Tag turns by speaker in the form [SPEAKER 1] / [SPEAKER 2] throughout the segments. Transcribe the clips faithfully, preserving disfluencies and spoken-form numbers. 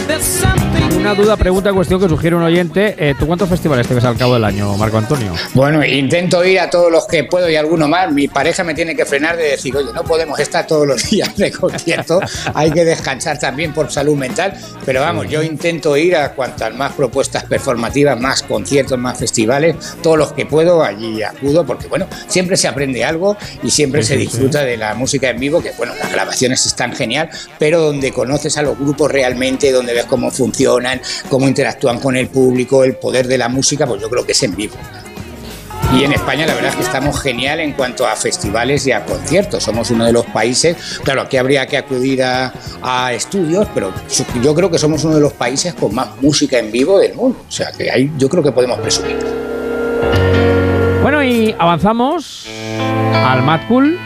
[SPEAKER 1] Una duda, pregunta, cuestión que sugiere un oyente. Eh, ¿Tú cuántos festivales te ves al cabo del año, Marco Antonio?
[SPEAKER 2] Bueno, intento ir a todos los que puedo y alguno más. Mi pareja me tiene que frenar de decir, oye, no podemos estar todos los días de concierto, hay que descansar también por salud mental. Pero vamos, yo intento ir a cuantas más propuestas performativas, más conciertos, más festivales, todos los que puedo, allí acudo, porque bueno, siempre se aprende algo y siempre sí, se disfruta sí. de la música en vivo, que bueno, las grabaciones están genial, pero donde conoces a los grupos realmente, donde ves cómo funcionan, cómo interactúan con el público, el poder de la música, pues yo creo que es en vivo. Y en España la verdad es que estamos genial en cuanto a festivales y a conciertos. Somos uno de los países, claro, aquí habría que acudir a, a estudios, pero yo creo que somos uno de los países con más música en vivo del mundo. O sea, que ahí yo creo que podemos presumir.
[SPEAKER 1] Bueno, y avanzamos al Mad Cool.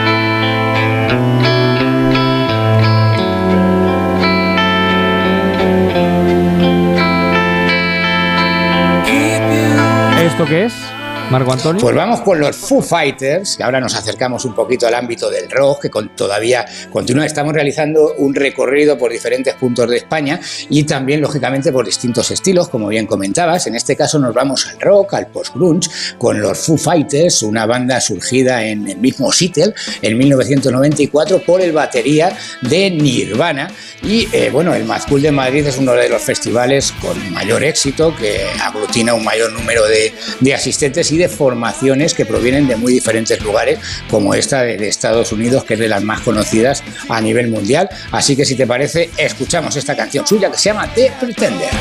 [SPEAKER 1] ¿Esto qué es, Marco Antonio?
[SPEAKER 2] Pues vamos con los Foo Fighters, que ahora nos acercamos un poquito al ámbito del rock, que con, todavía continúa. Estamos realizando un recorrido por diferentes puntos de España y también, lógicamente, por distintos estilos, como bien comentabas. En este caso nos vamos al rock, al post-grunge, con los Foo Fighters, una banda surgida en el mismo Seattle en mil novecientos noventa y cuatro por el batería de Nirvana. Y eh, bueno, el Mad Cool de Madrid es uno de los festivales con mayor éxito, que aglutina un mayor número de, de asistentes y de formaciones que provienen de muy diferentes lugares, como esta de, de Estados Unidos, que es de las más conocidas a nivel mundial. Así que si te parece, escuchamos esta canción suya que se llama The Pretender.